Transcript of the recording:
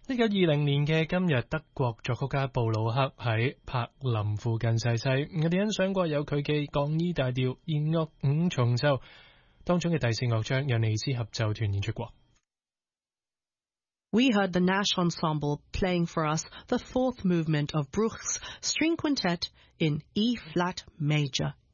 1920年嘅今日，德國作曲家布魯克喺柏林附近逝世。我哋欣賞過有佢嘅降 E 大調弦樂五重奏當中嘅第四樂章，由尼斯合奏團演出過。 We heard the Nash Ensemble playing for us the fourth movement of Bruch's String Quintet in E-flat major.